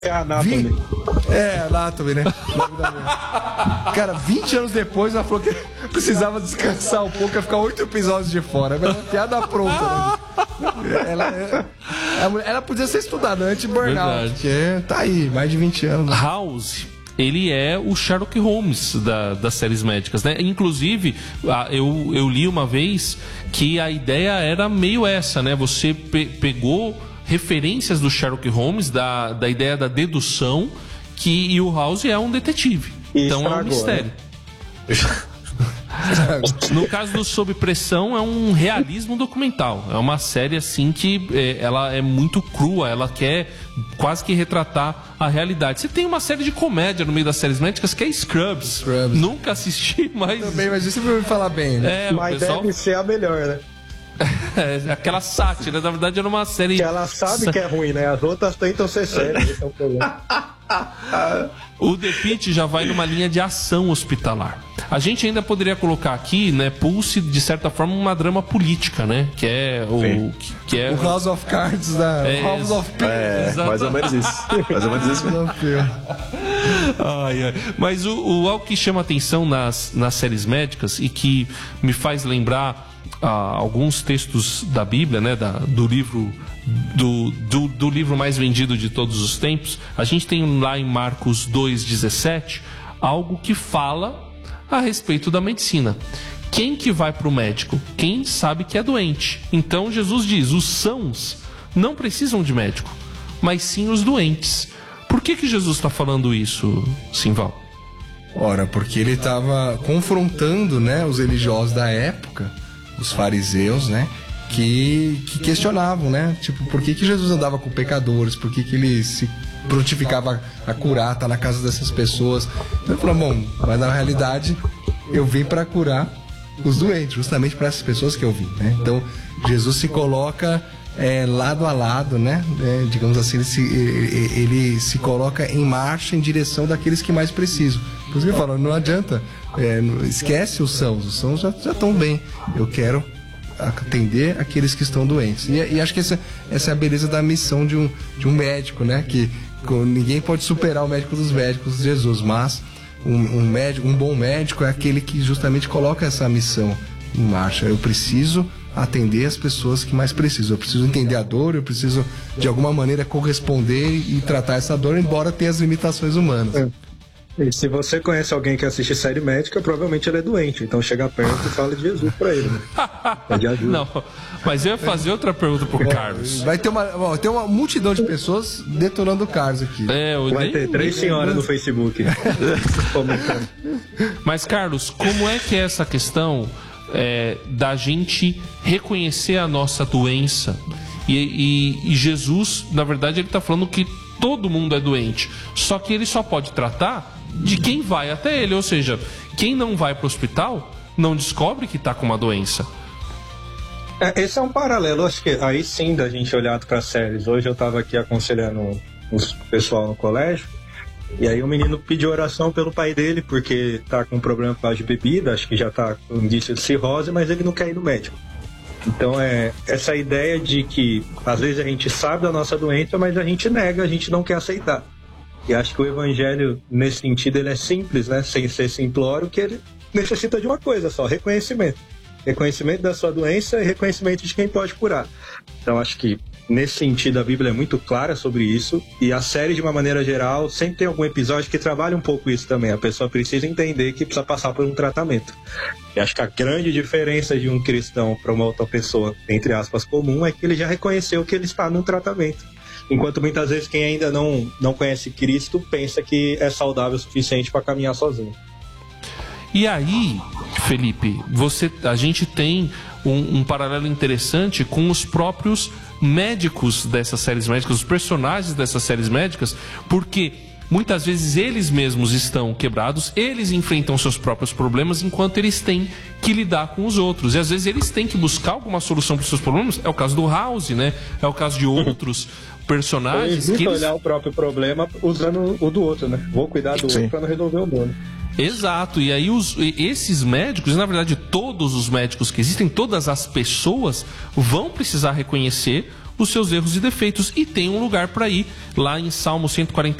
É a Anatomy. Anatomy, né? Cara, 20 anos depois ela falou que precisava descansar um pouco, ia ficar 8 episódios de fora. Mas uma piada pronta, né? Ela podia ser estudada antes de burnout, porque tá aí, mais de 20 anos. Né? House, ele é o Sherlock Holmes das séries médicas, né? Inclusive, eu li uma vez que a ideia era meio essa, né? Você pegou referências do Sherlock Holmes, da ideia da dedução, e o House é um detetive. Então é um mistério. Né? No caso do Sob Pressão, é um realismo documental. É uma série assim que ela é muito crua, ela quer quase que retratar a realidade. Você tem uma série de comédia no meio das séries médicas que é Scrubs. Nunca assisti, mas... Também, mas isso vai me falar bem, né? Mas pessoal... deve ser a melhor, né? Aquela sátira, na verdade era uma série que ela sabe que é ruim, né? As outras tentam ser sérias, esse é o problema. O The Pitt já vai numa linha de ação hospitalar. A gente ainda poderia colocar aqui, né, Pulse, de certa forma, uma drama política, né? Que é o House of Cards da House of Pitt. Mais ou menos isso. Mais ou menos isso. Mas algo que chama atenção nas séries médicas e que me faz lembrar alguns textos da Bíblia, né, do livro do livro mais vendido de todos os tempos. A gente tem lá em Marcos 2,17 algo que fala a respeito da medicina. Quem que vai para o médico? Quem sabe que é doente. Então Jesus diz, os sãos não precisam de médico, mas sim os doentes. Por que Jesus está falando isso, Simval? Ora, porque ele estava confrontando, né, os religiosos da época, os fariseus, né, que questionavam, né, tipo, por que Jesus andava com pecadores, por que ele se prontificava a curar, tá na casa dessas pessoas. Ele falou, bom, mas na realidade eu vim para curar os doentes, justamente para essas pessoas que eu vim, né. Então Jesus se coloca lado a lado, né, digamos assim, ele se coloca em marcha em direção daqueles que mais precisam. Por isso que eu falo, não adianta, esquece os sãos já estão bem, eu quero atender aqueles que estão doentes. E acho que essa é a beleza da missão de um médico, né, que ninguém pode superar o médico dos médicos, Jesus, mas um bom médico é aquele que justamente coloca essa missão em marcha. Eu preciso atender as pessoas que mais precisam, eu preciso entender a dor, eu preciso de alguma maneira corresponder e tratar essa dor, embora tenha as limitações humanas. E se você conhece alguém que assiste série médica, provavelmente ele é doente, então chega perto e fala de Jesus pra ele, né? Pede ajuda. Não, mas eu ia fazer outra pergunta pro Carlos. Vai ter uma multidão de pessoas detonando o Carlos aqui. Vai ter 3 senhoras no Facebook comentando. Mas Carlos, como é que é essa questão da gente reconhecer a nossa doença? E Jesus, na verdade, ele está falando que todo mundo é doente, só que ele só pode tratar de quem vai até ele, ou seja, quem não vai para o hospital não descobre que está com uma doença. Esse é um paralelo, acho que aí sim da gente olhar para as séries. Hoje eu estava aqui aconselhando o pessoal no colégio, e aí o menino pediu oração pelo pai dele, porque tá com problema por causa de bebida, acho que já tá com indício de cirrose, mas ele não quer ir no médico. Então essa ideia de que às vezes a gente sabe da nossa doença, mas a gente nega, a gente não quer aceitar. E acho que o evangelho, nesse sentido, ele é simples, né? Sem ser simplório, que ele necessita de uma coisa só, reconhecimento. Reconhecimento da sua doença e reconhecimento de quem pode curar. Então acho que nesse sentido a Bíblia é muito clara sobre isso, e a série, de uma maneira geral, sempre tem algum episódio que trabalha um pouco isso também. A pessoa precisa entender que precisa passar por um tratamento. E acho que a grande diferença de um cristão para uma outra pessoa, entre aspas, comum, é que ele já reconheceu que ele está num tratamento. Enquanto muitas vezes quem ainda não conhece Cristo pensa que é saudável o suficiente para caminhar sozinho. E aí, Felipe, a gente tem um paralelo interessante com os próprios médicos dessas séries médicas, os personagens dessas séries médicas, porque muitas vezes eles mesmos estão quebrados, eles enfrentam seus próprios problemas enquanto eles têm que lidar com os outros. E às vezes eles têm que buscar alguma solução para os seus problemas. É o caso do House, né? É o caso de outros personagens. Eles olhar o próprio problema usando o do outro, né? Vou cuidar do outro para não resolver o meu. Exato, e aí esses médicos, na verdade todos os médicos que existem, todas as pessoas vão precisar reconhecer os seus erros e defeitos, e tem um lugar para ir lá em Salmo 140